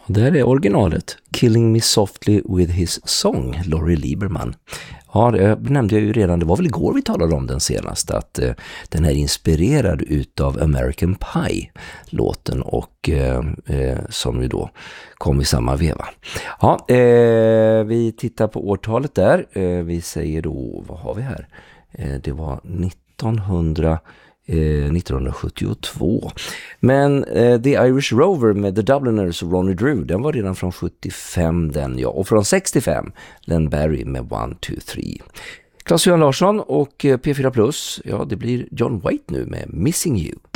Och där är originalet, Killing Me Softly With His Song, Laurie Lieberman. Ja, det nämnde jag ju redan, det var väl igår vi talade om den senaste, att den är inspirerad utav American Pie-låten och som ju då kom i samma veva. Ja, vi tittar på årtalet där, vi säger då, vad har vi här? Det var 1972. Men The Irish Rover med The Dubliners och Ronnie Drew, den var redan från 75 den, ja. Och från 65 Len Barry med 1, 2, 3. Claes-Johan Larsson och P4 Plus, ja det blir John White nu med Missing You.